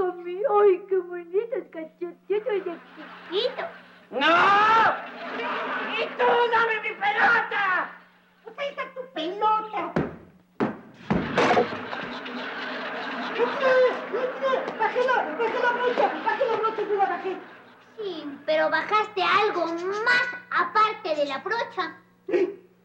mami. Ay, qué bonitos cachetitos de chiquito. ¡No! ¡Y tú, dame mi pelota! Pues ahí está tu pelota. Bajé la brocha, yo la bajé. Sí, pero bajaste algo más aparte de la brocha.